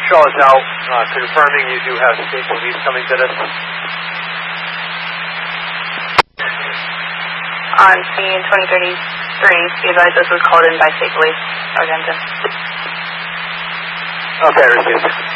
Charlotte now confirming you do have state police coming to this. On scene 2033, be advised this was called in by state police, Argentum. Okay, received.